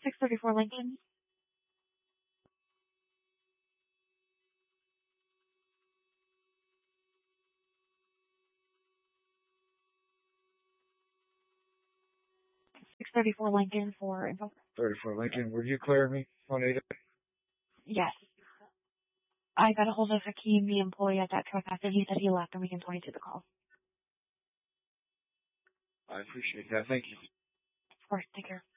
634 Lincoln. Lincoln for info. 34 Lincoln. Would you clear me on 8? Yes. I got a hold of Hakeem, the employee at that truck after he said he left and we can point to the call. I appreciate that. Thank you. Of course. Take care.